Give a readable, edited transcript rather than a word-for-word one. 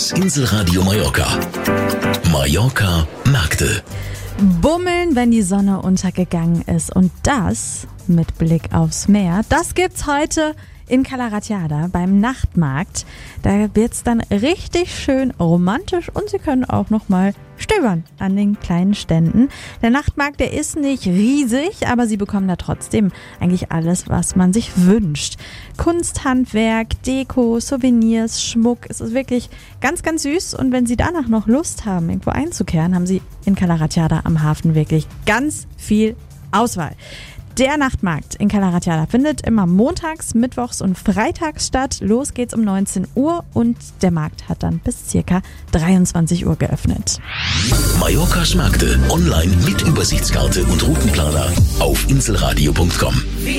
Das Inselradio Mallorca. Mallorca Märkte. Bummeln, wenn die Sonne untergegangen ist. Und das mit Blick aufs Meer. Das gibt's heute in Cala Ratjada beim Nachtmarkt. Da wird's dann richtig schön romantisch und Sie können auch noch mal stöbern an den kleinen Ständen. Der Nachtmarkt, der ist nicht riesig, aber Sie bekommen da trotzdem eigentlich alles, was man sich wünscht. Kunst, Handwerk, Deko, Souvenirs, Schmuck. Es ist wirklich ganz, ganz süß. Und wenn Sie danach noch Lust haben, irgendwo einzukehren, haben Sie in Cala Ratjada am Hafen wirklich ganz viel Auswahl. Der Nachtmarkt in Cala Ratjada findet immer montags, mittwochs und freitags statt. Los geht's um 19 Uhr und der Markt hat dann bis ca. 23 Uhr geöffnet. Mallorcas Märkte online mit Übersichtskarte und Routenplaner auf inselradio.com.